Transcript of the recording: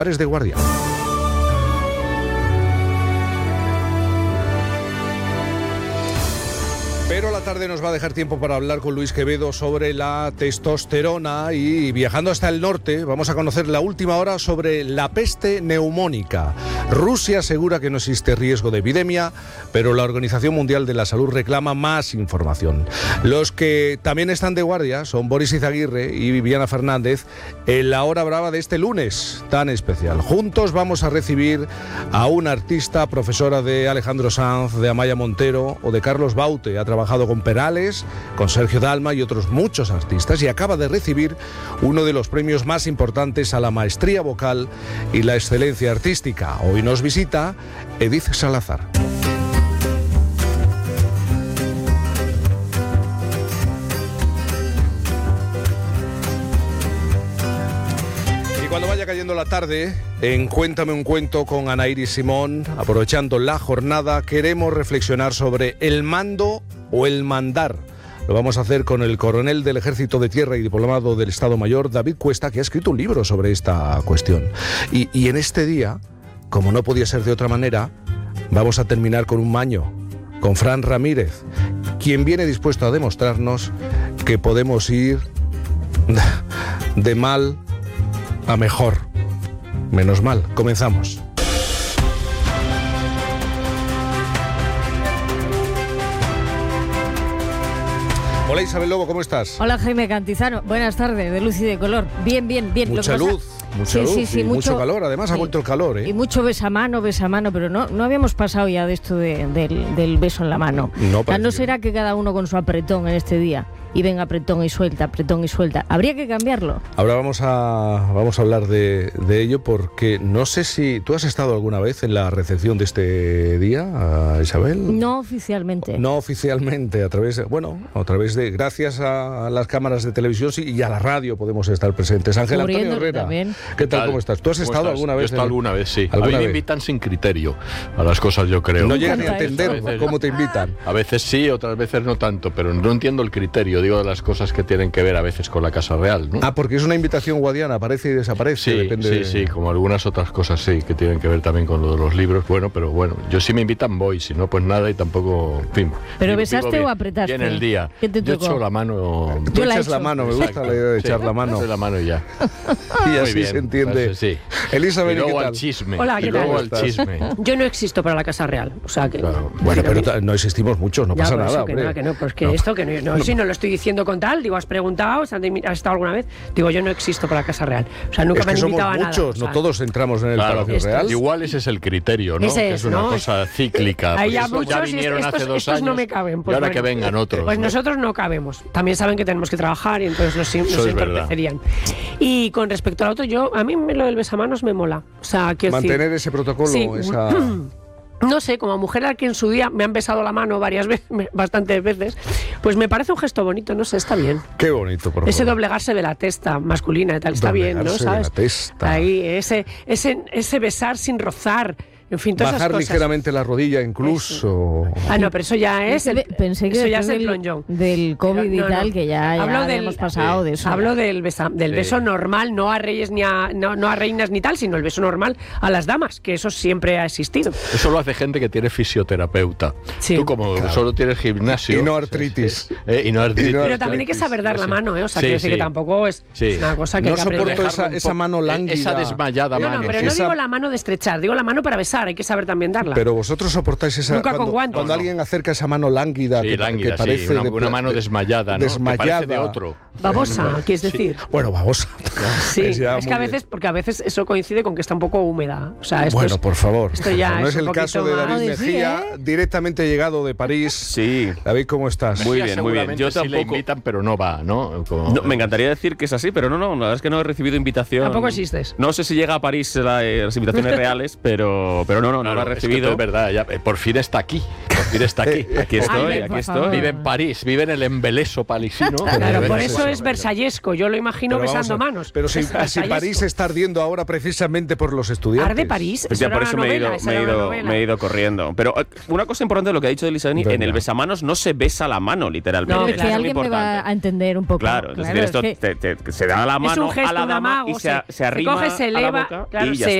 Pares de guardia. Pero la tarde nos va a dejar tiempo para hablar con Luis Quevedo sobre la testosterona y viajando hasta el norte vamos a conocer la última hora sobre la peste neumónica. Rusia asegura que no existe riesgo de epidemia, pero la Organización Mundial de la Salud reclama más información. Los que también están de guardia son Boris Izaguirre y Viviana Fernández en la hora brava de este lunes tan especial. Juntos vamos a recibir a una artista, profesora de Alejandro Sanz, de Amaya Montero o de Carlos Baute. Ha trabajado con Perales, con Sergio Dalma y otros muchos artistas y acaba de recibir uno de los premios más importantes a la maestría vocal y la excelencia artística. Hoy nos visita Edith Salazar. Cuando vaya cayendo la tarde, en Cuéntame un cuento con Ana Iris Simón, aprovechando la jornada, queremos reflexionar sobre el mando o el mandar. Lo vamos a hacer con el coronel del Ejército de Tierra y diplomado del Estado Mayor, David Cuesta, que ha escrito un libro sobre esta cuestión. Y en este día, como no podía ser de otra manera, vamos a terminar con un maño, con Fran Ramírez, quien viene dispuesto a demostrarnos que podemos ir de mal a mejor. Menos mal. Comenzamos. Hola Isabel Lobo, ¿cómo estás? Hola Jaime Cantizano, buenas tardes, de luz y de color. Bien. Mucha luz. Sí, mucho calor, además sí. Ha vuelto el calor, ¿eh? Y mucho besamano, pero no habíamos pasado ya de esto del beso en la mano. No será que cada uno con su apretón en este día y venga apretón y suelta. Habría que cambiarlo. Ahora vamos a hablar de ello porque no sé si tú has estado alguna vez en la recepción de este día, Isabel. No oficialmente. No oficialmente, a través de gracias a las cámaras de televisión y a la radio podemos estar presentes. Ángel Antonio Herrera. También. ¿Qué tal? ¿Cómo estás? ¿Tú has estado alguna vez? Yo he estado alguna vez, sí. A mí me invitan sin criterio a las cosas, yo creo. No llegan ni a entender cómo te invitan. A veces sí, otras veces no tanto, pero no entiendo el criterio, digo, de las cosas que tienen que ver a veces con la Casa Real, ¿no? Ah, porque es una invitación guadiana, aparece y desaparece. Sí, depende sí, como algunas otras cosas, sí, que tienen que ver también con lo de los libros. Pero yo si me invitan voy, si no, pues nada y tampoco, en fin. ¿Pero besaste o apretaste? En el día. ¿Qué te tocó? Yo echo la mano. Tú echas la mano, me gusta la idea de echar la mano. La mano y ya. Y así bien, se entiende. Sí. Elizabeth, y luego ¿qué tal? Al chisme. Hola, ¿qué tal? Al chisme. Yo no existo para la Casa Real, o sea que... Claro. Bueno, pero no existimos muchos, no pasa nada, hombre. Que no, pues que no. Esto que no, sí, no lo estoy diciendo con tal, digo, has preguntado, has estado alguna vez, digo, yo no existo para la Casa Real, o sea, nunca me han invitado a nada. Muchos, no todos entramos en el Palacio Real. Igual ese es el criterio, ¿no? Ese que es una cosa cíclica. Ahí Pues ya vinieron hace 2 años no me caben, pues y ahora que vengan otros. Pues nosotros no cabemos, también saben que tenemos que trabajar y entonces nos entorpecerían. Y con respecto al otro, a mí lo del besamanos me mola. O sea, mantener ese protocolo, sí, No sé, como mujer a quien en su día me han besado la mano varias veces, bastantes veces, pues me parece un gesto bonito, no sé, está bien. Qué bonito, por favor. Ese doblegarse de la testa masculina y tal, está bien, ¿no? ¿Sabes? De la testa. Ahí, ese besar sin rozar. En fin, todas bajar esas cosas. ligeramente la rodilla incluso. Ah, no, pero eso ya es pensé que eso ya es el plonjón. Del COVID y tal, que ya hemos pasado de eso. Hablo del beso normal, no a reyes ni no a reinas ni tal, sino el beso normal a las damas, que eso siempre ha existido. Eso lo hace gente que tiene fisioterapeuta. Sí. Tú como solo tienes gimnasio. Y no artritis. Pero también hay que saber dar la mano, ¿eh? O sea, quiero decir que tampoco es una cosa que no hay que aprender. soporto esa mano lánguida. Esa desmayada mano. No, pero no digo la mano de estrechar, digo la mano para besar. Hay que saber también darla. Pero vosotros soportáis esa... Nunca con guantes. Cuando alguien acerca esa mano lánguida, que parece... una mano desmayada, ¿no? Desmayada. Que parece de otro. Babosa, quieres decir. Bueno, babosa. Sí, es que a veces, porque a veces eso coincide con que está un poco húmeda. O sea, por favor. Esto ya no es el caso de David Mejía, directamente llegado de París. Sí. David, ¿cómo estás? Muy bien. Yo tampoco... le invitan, pero no va, ¿no? No, me encantaría decir que es así, pero no, la verdad es que no he recibido invitación. Tampoco existes. No sé si llega a París las invitaciones reales, pero pero no lo ha recibido. Es verdad, ya, por fin está aquí. Aquí estoy. Vive en París, vive en el embeleso parisino. Claro, por eso es versallesco. Yo lo imagino besando manos. Pero si París está ardiendo ahora precisamente por los estudiantes. ¿Arde París? Pues ya por eso me he ido corriendo. Pero una cosa importante de lo que ha dicho Elisabeth, en el besamanos no se besa la mano, literalmente. No, es que alguien me va a entender un poco. Claro, entonces esto se da la mano a la dama y se arrima se coge, se eleva, a la boca claro, y ya se